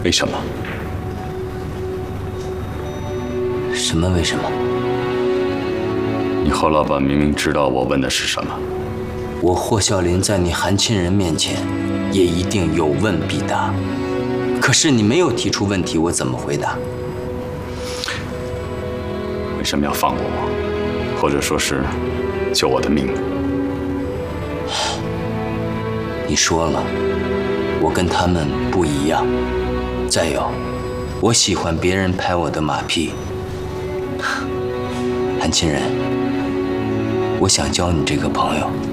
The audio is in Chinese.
为什么？ 什么为什么？ 你侯老板明明知道我问的是什么。 我霍孝林在你韩亲人面前，也一定有问必答。可是你没有提出问题，我怎么回答？ 为什么要放过我，或者说是救我的命？ 你说了，我跟他们不一样。再有，我喜欢别人拍我的马屁。韩亲人，我想交你这个朋友。